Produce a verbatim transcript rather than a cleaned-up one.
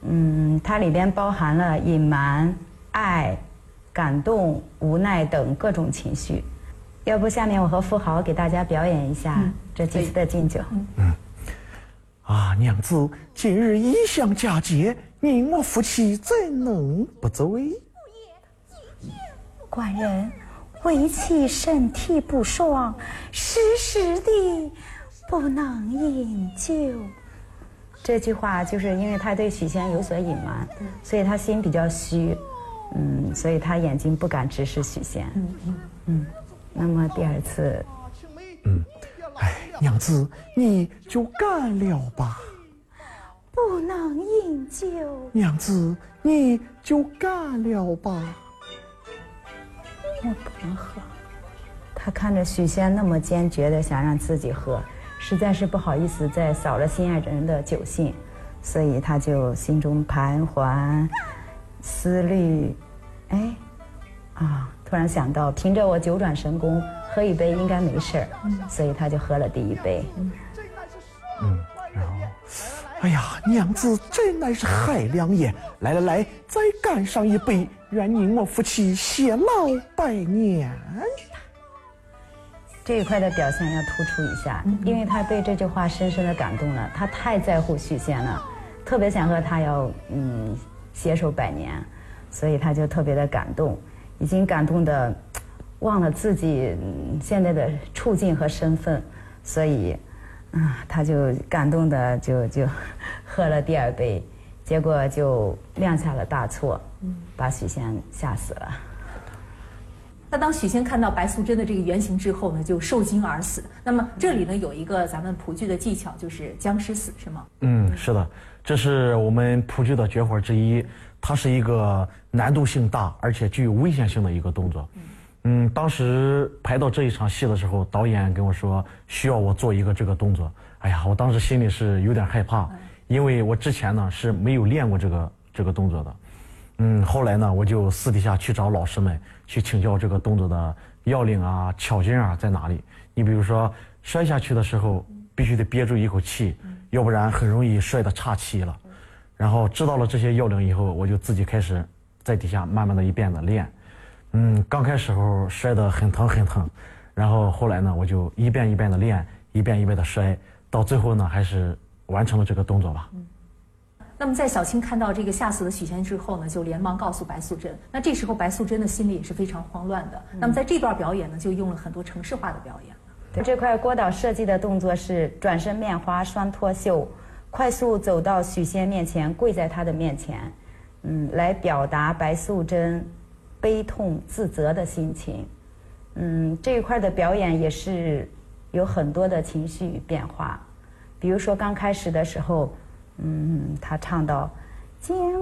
嗯，它里边包含了隐瞒、爱、感动、无奈等各种情绪。要不，下面我和富豪给大家表演一下这祭祀的敬酒。 嗯。嗯啊，娘子，今日异乡佳节，你我夫妻怎能不醉？ 官人，为妻身体不爽，时时的不能饮酒。这句话就是因为他对许仙有所隐瞒，所以他心比较虚，嗯，所以他眼睛不敢直视许仙。嗯嗯嗯。那么第二次， 嗯，哎，娘子，你就干了吧。 不能饮酒。 娘子，你就干了吧。 我不能喝。他看着许仙那么坚决的想让自己喝，实在是不好意思再扫了心爱人的酒兴，所以他就心中盘桓思虑，哎，啊，突然想到凭着我九转神功，喝一杯应该没事儿，嗯、所以他就喝了第一杯。 嗯，嗯然后，哎呀，娘子真乃是海良也！来来来，再干上一杯，愿你我夫妻偕老百年。 这一块的表现要突出一下，因为他被这句话深深的感动了，他太在乎许仙了，特别想和他要嗯携手百年，所以他就特别的感动，已经感动的忘了自己现在的处境和身份，所以啊，他就感动的就就喝了第二杯，结果就酿下了大错，把许仙吓死了。 那当许仙看到白素贞的这个原型之后呢，就受惊而死。那么这里呢有一个咱们谱剧的技巧，就是僵尸死，是吗？ 嗯，是的，这是我们谱剧的绝活之一，它是一个难度性大而且具有危险性的一个动作。嗯，当时拍到这一场戏的时候，导演跟我说需要我做一个这个动作。哎呀，我当时心里是有点害怕，因为我之前呢是没有练过这个这个动作的。嗯，后来呢，我就私底下去找老师们去请教这个动作的要领啊、巧劲啊在哪里。你比如说摔下去的时候，必须得憋住一口气，要不然很容易摔得岔气了。然后知道了这些要领以后，我就自己开始在底下慢慢的一遍的练。嗯，刚开始时候摔得很疼很疼，然后后来呢，我就一遍一遍的练，一遍一遍的摔，到最后呢，还是完成了这个动作吧。 嗯那么在小青看到这个吓死了许仙之后呢，就连忙告诉白素贞。那这时候白素贞的心里也是非常慌乱的。嗯、那么在这段表演呢，就用了很多程式化的表演了。 对，这块郭导设计的动作是转身面花双脱袖，快速走到许仙面前，跪在他的面前，嗯，来表达白素贞悲痛自责的心情。嗯，这一块的表演也是有很多的情绪变化，比如说刚开始的时候。嗯，他唱到：“今